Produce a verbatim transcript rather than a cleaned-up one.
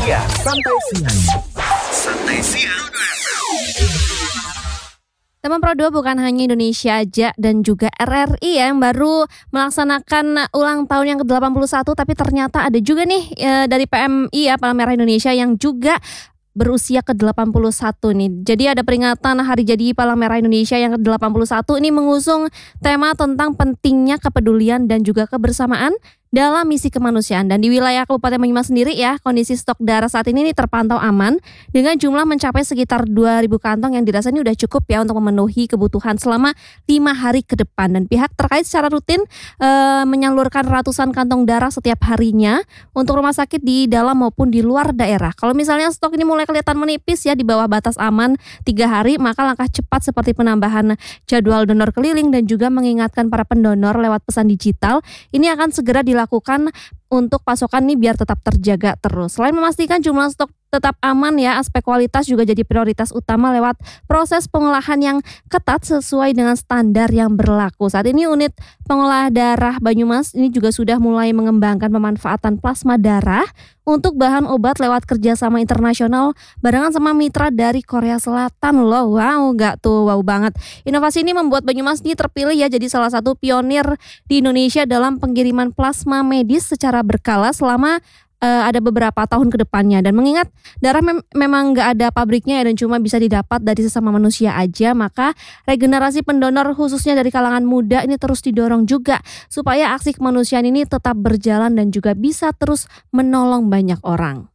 Ya, santai siang. Santai siang. Teman Pro dua bukan hanya Indonesia aja dan juga R R I ya yang baru melaksanakan ulang tahun yang ke delapan puluh satu, tapi ternyata ada juga nih e, dari P M I ya, Palang Merah Indonesia yang juga berusia ke delapan puluh satu nih. Jadi ada peringatan Hari Jadi Palang Merah Indonesia yang ke delapan puluh satu ini mengusung tema tentang pentingnya kepedulian dan juga kebersamaan dalam misi kemanusiaan. Dan di wilayah Kabupaten Banyumas sendiri ya, kondisi stok darah saat ini nih terpantau aman dengan jumlah mencapai sekitar dua ribu kantong yang dirasa ini udah cukup ya untuk memenuhi kebutuhan selama lima hari ke depan. Dan pihak terkait secara rutin e, menyalurkan ratusan kantong darah setiap harinya untuk rumah sakit di dalam maupun di luar daerah. Kalau misalnya stok ini mulai kelihatan menipis ya di bawah batas aman tiga hari, maka langkah cepat seperti penambahan jadwal donor keliling dan juga mengingatkan para pendonor lewat pesan digital ini akan segera dilakukan lakukan untuk pasokan ini biar tetap terjaga terus. Selain memastikan jumlah stok tetap aman ya, aspek kualitas juga jadi prioritas utama lewat proses pengolahan yang ketat sesuai dengan standar yang berlaku. Saat ini unit pengolah darah Banyumas ini juga sudah mulai mengembangkan pemanfaatan plasma darah untuk bahan obat lewat kerjasama internasional barengan sama mitra dari Korea Selatan loh. Wow, nggak tuh wow banget. Inovasi ini membuat Banyumas ini terpilih ya jadi salah satu pionir di Indonesia dalam pengiriman plasma medis secara berkala selama Uh, ada beberapa tahun ke depannya. Dan mengingat darah mem- memang nggak ada pabriknya ya, dan cuma bisa didapat dari sesama manusia aja, maka regenerasi pendonor khususnya dari kalangan muda ini terus didorong juga supaya aksi kemanusiaan ini tetap berjalan dan juga bisa terus menolong banyak orang.